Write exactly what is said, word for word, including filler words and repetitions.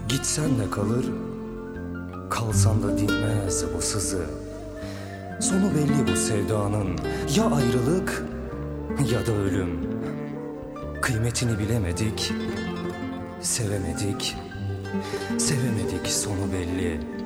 Gitsen de kalır, kalsan da dinmez bu sızı. Sonu belli bu sevdanın, ya ayrılık ya da ölüm. Kıymetini bilemedik, sevemedik, sevemedik, sonu belli.